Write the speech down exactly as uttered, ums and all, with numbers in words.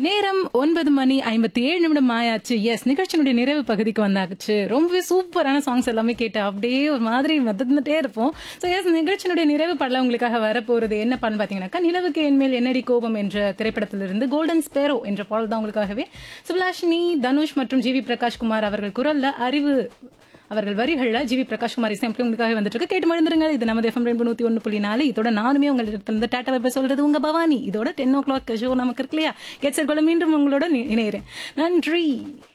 நேரம் ஒன்பது மணி ஐம்பத்தி ஏழு நிமிடம் ஆயாச்சு. எஸ், நிகழ்ச்சியினுடைய நிறைவு பகுதிக்கு வந்தாச்சு. ரொம்பவே சூப்பரான சாங்ஸ் எல்லாமே கேட்டு அப்படியே ஒரு மாதிரி வந்துட்டே இருப்போம். ஸோ எஸ், நிகழ்ச்சியினுடைய நிறைவு பாடல உங்களுக்காக வரப்போறது என்ன பாடல் பார்த்தீங்கன்னாக்கா, நிலவுக்கு என்மேல் என்னடி கோபம் என்ற திரைப்படத்திலிருந்து கோல்டன் ஸ்பேரோ என்ற பாடல் தான் உங்களுக்காகவே சுப்லாஷினி, தனுஷ் மற்றும் ஜி வி பிரகாஷ்குமார் அவர்கள் குரல்ல, அறிவு அவர்கள் வரிகள்ல ஜி வி பிரகாஷ்குமார் இசையமைப்பில் உங்களுக்காக வந்துட்டு இருக்கு. கேட்டு மழுந்துருங்க. இது நமது எஃப்எம் ரெண்டு நூத்தி ஒன்று புள்ளி நாலு. இதோட நானுமே உங்களிடத்திலிருந்து டாட்டா வைப்ப சொல்றது உங்க பவானி. இதோட டென் ஓ கிளாக் ஷோ நமக்கு இருக்கு இல்லையா, கேட்சர் கொள்ள மீண்டும் உங்களோட இணைகிறேன். நன்றி.